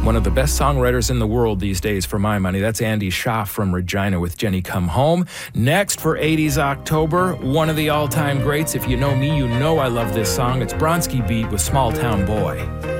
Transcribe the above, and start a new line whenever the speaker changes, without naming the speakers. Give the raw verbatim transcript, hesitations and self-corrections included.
one of the best songwriters in the world these days, for my money. That's Andy Schaaf from Regina with Jenny Come Home. Next for eighties October, one of the all-time greats. If you know me, you know I love this song. It's Bronski Beat with Small Town Boy.